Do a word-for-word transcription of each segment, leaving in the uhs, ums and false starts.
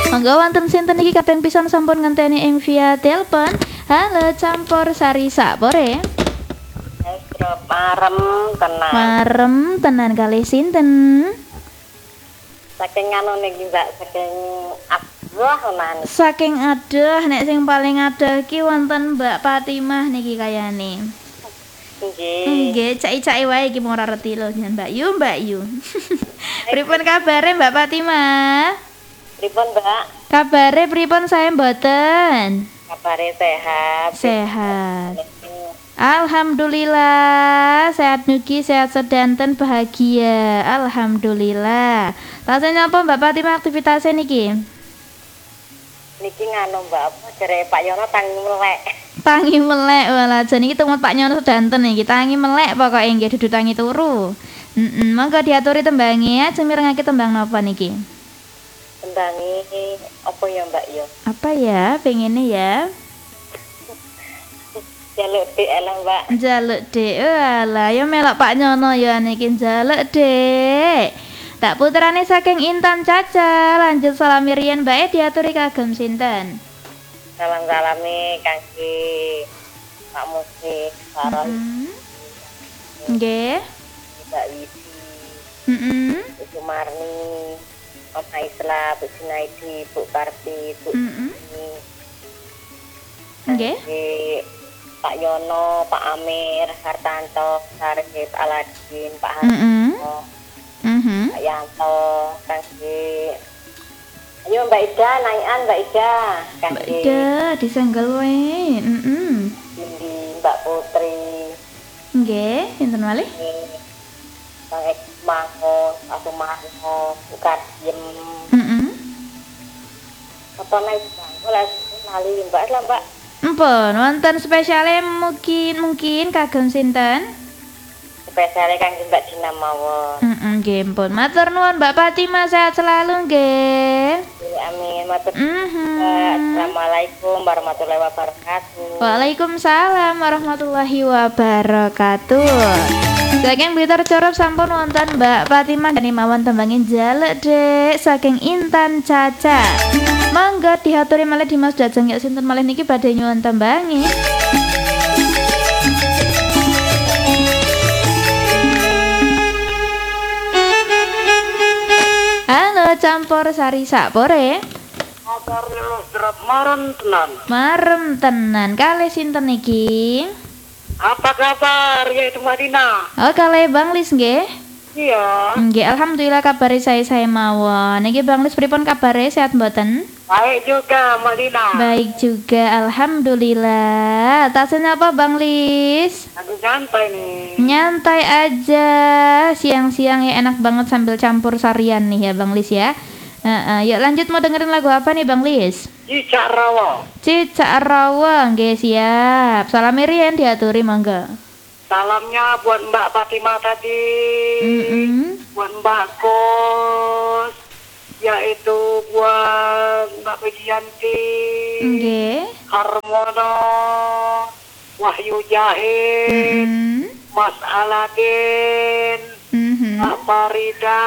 Monggo wonten sinten iki kaping pisan sampun ngenteni ing via telepon. Halo campur sari sapore. Marem tenan. Marem tenan kalih sinten? Saking anu niki Mbak, saking adoh tenan. Saking adoh, nek sing paling adoh iki wonten Mbak Fatimah niki kayane. Nggih. Nggih, cai-cai wae iki ora reti lho jan Mbak Yu, Mbak Yu. Pripun kabare Mbak Fatimah? Pripun Mbak? Kabare pripun saya mboten? Kabare sehat. Sehat. Alhamdulillah, sehat nugi, sehat sedanten, bahagia. Alhamdulillah. Rasanya apa Mbak Fatimah aktivitasnya niki? Niki nganu Mbak, apa jare Pak Yono tangi melek. Tangi melek, walah jan iki tumut Pak Nyono sedanten iki, tangi melek pokoke nggih dudu tangi turu. Heeh, monggo diaturi tembange, ajeng mirengake tembang napa niki? Tembangi apa ya Mbak yo? Apa ya pengene ya? Jaluk dik eleng Mbak. Jaluk Dek. Walah, ya melok Pak Nyono ya niki jaluk Dek. Tak putrane saking Intan Caca, lanjut salami riyen Mbak e diaturi kagem sinten? Salam-salami kangge Pak Musik, Sarah. Nggih. Mbak Widi. Heeh. Bu Sumarni, Om Aisla, Bu Junaidi, Bu Karti, Bu Ini. Nggih. Pak Yono, Pak Amir, Hartanto, Sarjit, Aladin, Pak Heeh. Hartanto, Mhm. Pak Yanto, kangge. Ayo Mbak Ida, naikan Mbak Ida. Mbak Ida disenggel wae. Heeh. Indi, Mbak Putri. Nggih, sinten malih? Bang Ek Mango, Aku Mango, Bukan Diem. Heeh. Apa naik Bang? Boleh nali Mbak lah Mbak. Ampun, wonten spesiale mungkin mungkin kagem sinten? Spesialnya kangge Mbak Dina mawon. Heeh, nggih ampun. Matur nuwun Mbak Fatimah, sehat selalu nggih. Amin. Matur Mhm. Assalamualaikum warahmatullahi wabarakatuh. Waalaikumsalam warahmatullahi wabarakatuh. Saking Blitar Corop sampun wonten Mbak Fatimah dan mawon tembangin jaluk Dek saking Intan Caca. Mangga diaturi malih Dimas Dajeng ya sinten malih niki badhe nyuwun tembangi. Halo campur sari sapore. Kabar lu drop marem tenan. Marem tenan kalih sinten niki? Apa kabar ya itu Madinah? Oh kalih Bang Lis nggih. Iya. Nggih alhamdulillah kabare saya saya mawon. Niki Bang Lis pripun kabare sehat mboten? Baik juga Madinah. Baik juga alhamdulillah. Tasnya apa Bang Lis? Aku santai nih. Nyantai aja. Siang-siang ya enak banget sambil campur sarian nih ya Bang Lis ya. Heeh, yuk lanjut mau dengerin lagu apa nih Bang Lis? Cicak Rawa. Cicak Rawa, nggih siap. Salam riyen diaturi mangga. Salamnya buat Mbak Fatimah tadi. Mm-mm. Buat Mbak Kos. Yaitu buat Mbak Widianti. Nggih. Harmono. Wahyu Jahid. Mm-mm. Mas Aladin. Mhm. Mbak Farida.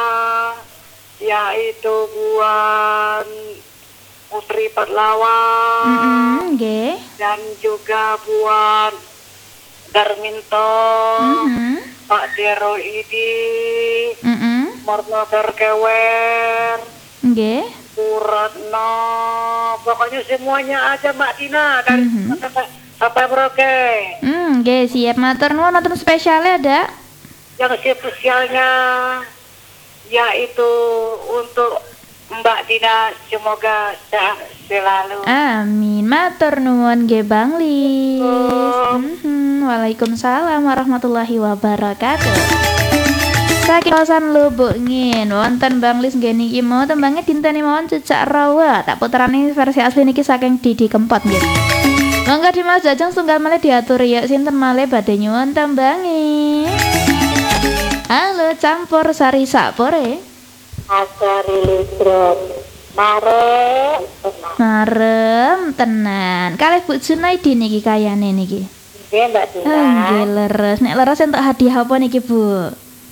Yaitu buat Putri Pahlawan. Mm-mm. Nggih. Dan juga buat Darminto, Mhm. Pak Dero Idi, Mm-mm. Marno Terkewer, Nggih. Suratno, pokoknya semuanya aja Mbak Tina dari Mhm. sampai, sampai Merauke. Hmm, nggih siap matur nuwun nonton spesialnya ada. Yang spesialnya yaitu untuk Mbak Tina, semoga sehat selalu. Amin. Matur nuwun nggih Bang Lis. Mhm. Waalaikumsalam warahmatullahi wabarakatuh. Saking kawasan Lubuk Ngin wonten Bang Lis nggih niki mau tembangnya dinteni mawon Cicak Rawa. Tak puterani versi asli niki saking Didi Kempot nggih. Monggo Dimas Jajang sunggal malih diaturi ya sinten malih badhe nyuwun tembangi. Halo campur sari sapore. Asari Lidrop, Mare, Marem tenan. Kalih Bu Junaidi niki kayane niki. Nggih Mbak Tina. Ah, nggih leres. Nek leres entuk hadiah apa niki, Bu?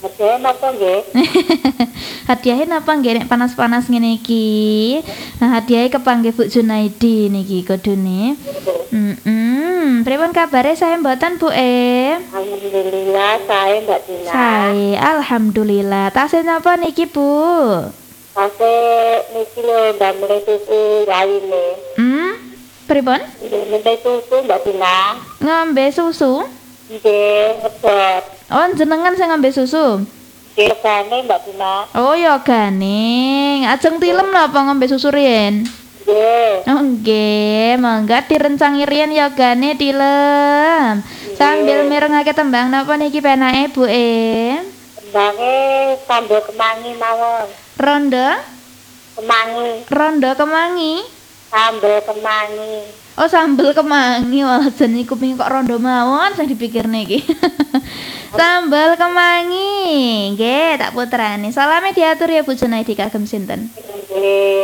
Ada napa nggih? Hadiahe napa nggih nek panas-panas ngene iki? Nah, hadiahe kepanggih Bu Junaidi niki kodone. Heeh. Pripun kabare sae mboten Bu E? Alhamdulillah saya Mbak Dina. Sae, alhamdulillah. Tasih napa niki Bu? Ase niki lho ndamel susu waine. Hmm? Pripun? Ndamel susu Mbak Dina. Ngombe susu? Nggih, ngebet. Oh, jenengan sing ngombe susu? Nggih, regane Mbak Dina. Oh, ya ganing. Ajeng tilem napa ngombe susu riyen? Nggih. Oh, nggih, mangga direncangi riyen ya gane tilem. Sambil mirengake tembang napa niki penake Bu E? Tembange sambel kemangi mawon. Rondo? Kemangi, Rondo kemangi? sambel kemangi. Oh, sambel kemangi. Wah, jan iku ping kok rondo mawon sing dipikirne iki. Sambal kemangi. Nggih, tak putrane. Salame diatur ya Bu Junaidi kagem sinten? Nggih.